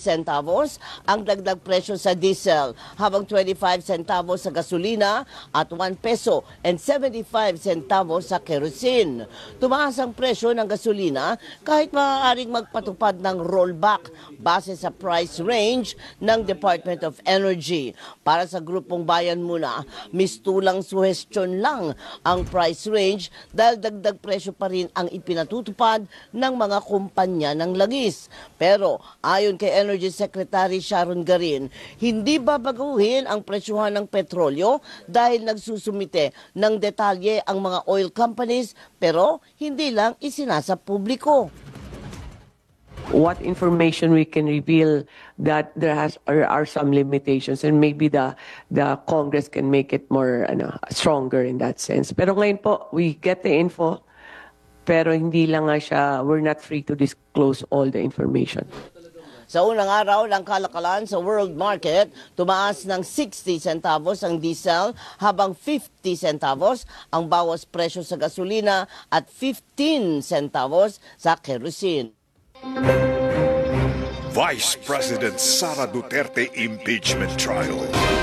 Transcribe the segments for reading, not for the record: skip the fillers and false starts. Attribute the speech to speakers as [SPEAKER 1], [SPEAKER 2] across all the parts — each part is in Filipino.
[SPEAKER 1] centavos ang dagdag presyo sa diesel, habang 25 centavos sa gasolina at 1 peso and 75 centavos sa kerosene. Tumaas ang presyo ng gasolina kahit maaaring magpatupad ng rollback base sa price range ng Department of Energy. Para sa grupong Bayan Muna, mistulang suhestyon lang ang price range dahil dagdag presyo pa rin ang ipinatutupad ng mga kumpanya ng langis. Pero ayon kay Energy Secretary Sharon Garin, hindi babaguhin ang presyuhan ng petrolyo dahil nagsusumite ng detalye ang mga oil companies pero hindi lang isinasa publiko.
[SPEAKER 2] What information we can reveal that there are some limitations, and maybe the Congress can make it more stronger in that sense. Pero ngayon po, we get the info, pero hindi lang nga siya, we're not free to disclose all the information.
[SPEAKER 1] Sa unang araw ng kalakalan sa world market, tumaas ng 60 centavos ang diesel habang 50 centavos ang bawas presyo sa gasolina at 15 centavos sa kerosene.
[SPEAKER 3] Vice President Sara Duterte impeachment trial.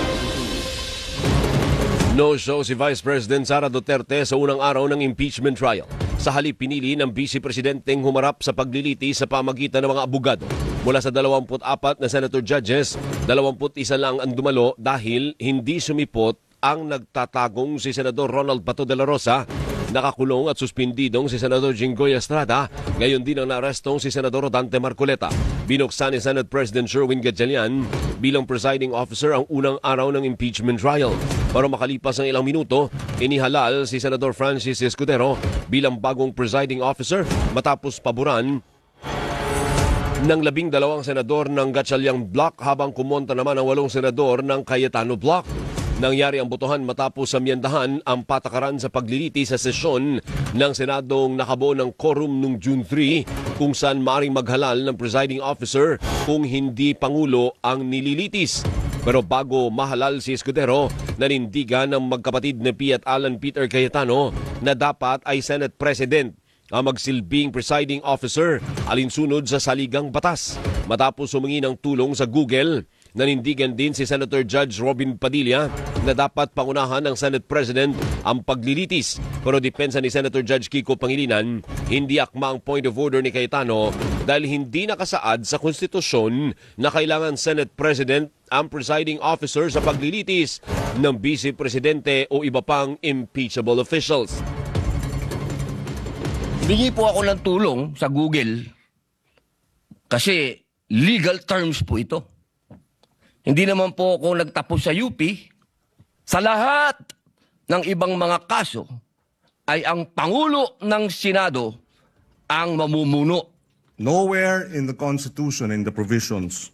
[SPEAKER 4] No-show si Vice President Sara Duterte sa unang araw ng impeachment trial. Sa halip pinili ng Vice Presidenteng humarap sa pagliliti sa pamagitan ng mga abogado. Mula sa 24 na senator judges, 21 lang ang dumalo dahil hindi sumipot ang nagtatagong si Senador Ronald Bato de la Rosa. Nakakulong at suspindidong si Senador Jinggoy Estrada. Ngayon din ang naarestong si Senador Dante Marcoleta. Binuksan ni Senate President Sherwin Gatchalian bilang presiding officer ang unang araw ng impeachment trial. Pero makalipas ng ilang minuto, inihalal si Senador Francis Escudero bilang bagong presiding officer matapos paboran ng 12 senador ng Gatchalian Block habang kumontra naman ang 8 senador ng Cayetano Block. Nangyari ang botohan matapos amyendahan ang patakaran sa pagliliti sa sesyon ng Senadong nakabuo ng quorum noong June 3 kung saan maaaring maghalal ng presiding officer kung hindi Pangulo ang nililitis. Pero bago mahalal si Escudero, nanindigan ng magkapatid na P at Alan Peter Cayetano na dapat ay Senate President ang magsilbing presiding officer alinsunod sa saligang batas. Matapos humingi ng tulong sa Google, nanindigan din si Senator Judge Robin Padilla na dapat pangunahan ng Senate President ang paglilitis. Pero depensa ni Senator Judge Kiko Pangilinan, hindi akma ang point of order ni Cayetano dahil hindi nakasaad sa konstitusyon na kailangan Senate President ang presiding officer sa paglilitis ng Vice Presidente o iba pang impeachable officials.
[SPEAKER 5] Bingi po ako ng tulong sa Google kasi legal terms po ito. Hindi naman po ako nagtapos sa UP. Sa lahat ng ibang mga kaso ay ang Pangulo ng Senado ang mamumuno.
[SPEAKER 6] Nowhere in the Constitution, in the provisions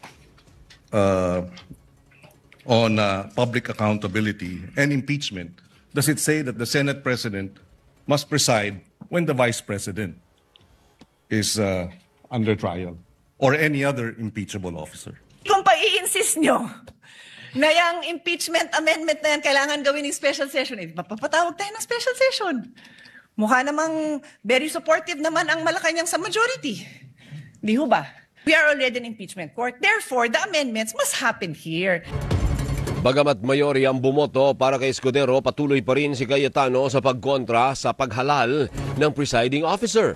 [SPEAKER 6] on public accountability and impeachment, does it say that the Senate President must preside when the Vice President is under trial or any other impeachable officer.
[SPEAKER 7] Kung pa-i-insist nyo na yung impeachment amendment na yan kailangan gawin ng special session, papatawag tayo ng special session. Mukha namang very supportive naman ang Malacanang sa majority. Di ho ba? We are already in impeachment court. Therefore, the amendments must happen here.
[SPEAKER 4] Bagamat mayorya ang bumoto para kay Escudero, patuloy pa rin si Cayetano sa pagkontra sa paghalal ng presiding officer.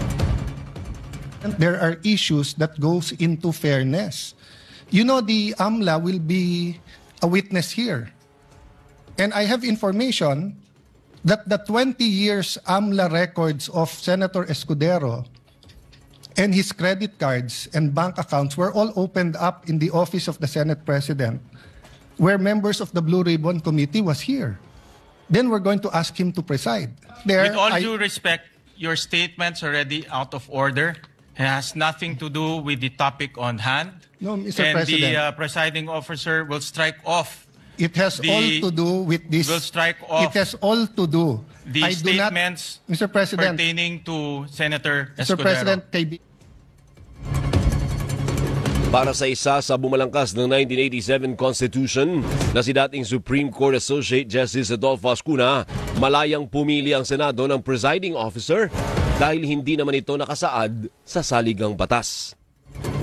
[SPEAKER 8] There are issues that goes into fairness. You know, the AMLA will be a witness here. And I have information that the 20 years AMLA records of Senator Escudero and his credit cards and bank accounts were all opened up in the office of the Senate President, where members of the Blue Ribbon Committee was here. Then we're going to ask him to preside.
[SPEAKER 9] With all due respect, your statement's already out of order. It has nothing to do with the topic on hand.
[SPEAKER 8] No, Mr.
[SPEAKER 9] And
[SPEAKER 8] President.
[SPEAKER 9] the presiding officer will strike off.
[SPEAKER 8] It has all to do with this.
[SPEAKER 9] Will strike off.
[SPEAKER 8] It has all to do.
[SPEAKER 9] The
[SPEAKER 8] I do not,
[SPEAKER 9] statements
[SPEAKER 8] Mr. President,
[SPEAKER 9] pertaining to Senator
[SPEAKER 8] Mr.
[SPEAKER 9] Escudero.
[SPEAKER 8] President,
[SPEAKER 4] Para sa isa sa bumalangkas ng 1987 Constitution na si dating Supreme Court Associate Justice Adolfo Ascuna, malayang pumili ang Senado ng presiding officer dahil hindi naman ito nakasaad sa saligang batas.